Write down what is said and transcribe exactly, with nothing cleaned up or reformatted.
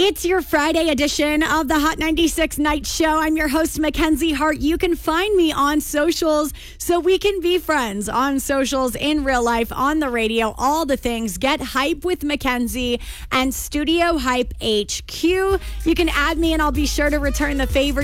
It's your Friday edition of the Hot ninety-six Night Show. I'm your host, Mackenzie Hart. You can find me on socials so we can be friends on socials, in real life, on the radio, all the things. Get Hype with Mackenzie and Studio Hype H Q. You can add me and I'll be sure to return the favor.